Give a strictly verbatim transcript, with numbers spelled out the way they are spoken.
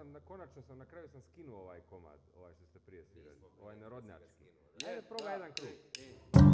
sam, na, konačno sam, na kraju sam skinuo ovaj komad, ovaj što ste prije svirali, Nismo, ovaj nismo narodnjački. si ga skinuo, da. Ajde, Je, probaj da, jedan krug. ej, ej.